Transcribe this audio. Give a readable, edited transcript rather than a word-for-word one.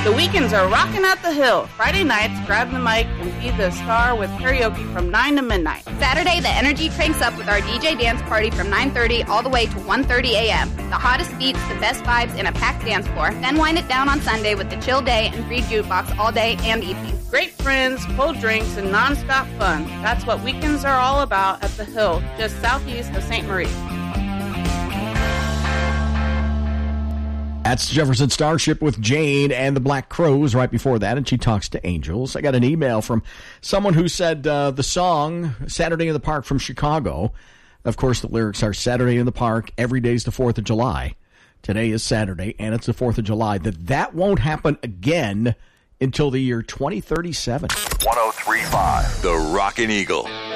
The weekends are rocking at the Hill. Friday nights, grab the mic and be the star with karaoke from 9 to midnight. Saturday, the energy cranks up with our DJ dance party from 9:30 all the way to 1:30 a.m. The hottest beats, the best vibes, and a packed dance floor. Then wind it down on Sunday with the chill day and free jukebox all day and evening. Great friends, cold drinks, and non-stop fun. That's what weekends are all about at the Hill, just southeast of St. Marie. That's Jefferson Starship with Jane and the Black Crows right before that, and she talks to angels. I got an email from someone who said the song Saturday in the Park from Chicago. Of course, the lyrics are Saturday in the Park, every day's the 4th of July. Today is Saturday, and it's the 4th of July. That won't happen again until the year 2037. 103.5 The Rockin' Eagle.